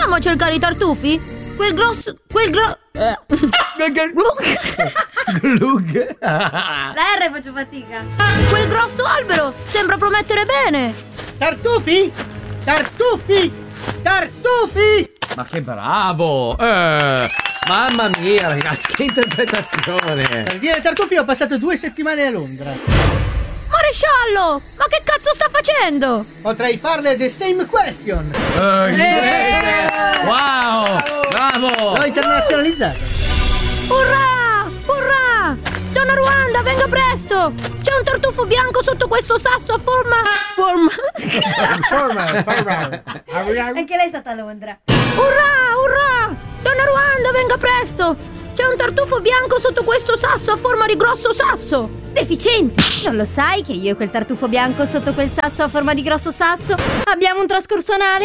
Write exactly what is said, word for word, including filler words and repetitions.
Andiamo a cercare i tartufi? Quel grosso... Quel gro... Glug. La R faccio fatica. Quel grosso albero sembra promettere bene. Tartufi? Tartufi? Tartufi? Ma che bravo! Eh, mamma mia, ragazzi, che interpretazione! Per dire tartufi ho passato due settimane a Londra. Maresciallo, ma che cazzo sta facendo? Potrei farle the same question. Eh, inglese! Wow! Bravo! L'ho internazionalizzata. Urrà! Urrà! Donna Ruanda, venga presto! C'è un tartufo bianco sotto questo sasso a forma... Forma... Forma, forma. Anche lei è stata a Londra. Urrà! Urrà! Donna Ruanda, venga presto! C'è un tartufo bianco sotto questo sasso a forma di grosso sasso! Deficiente! Non lo sai che io e quel tartufo bianco sotto quel sasso a forma di grosso sasso abbiamo un trascorso anale?